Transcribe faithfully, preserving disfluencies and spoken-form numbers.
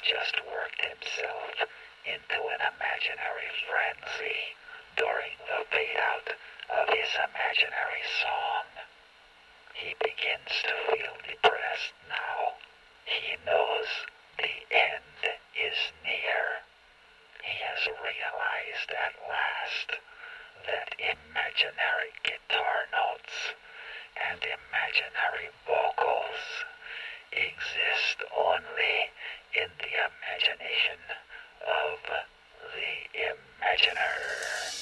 just worked himself into an imaginary frenzy during the fade-out of his imaginary song. He begins to feel depressed now. He knows the end is near. He has realized at last that imaginary guitar notes and imaginary vocals exist only in the imagination of the imaginer.